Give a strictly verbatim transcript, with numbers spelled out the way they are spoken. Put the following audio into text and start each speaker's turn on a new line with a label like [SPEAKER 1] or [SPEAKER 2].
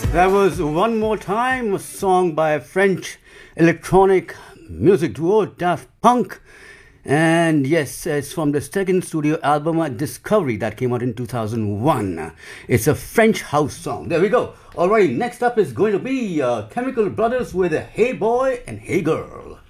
[SPEAKER 1] That was One More Time, a song by French electronic music duo Daft Punk. And yes, it's from the second studio album uh, Discovery that came out in two thousand one. It's a French house song. There we go. Alright, next up is going to be uh, Chemical Brothers with Hey Boy and Hey Girl.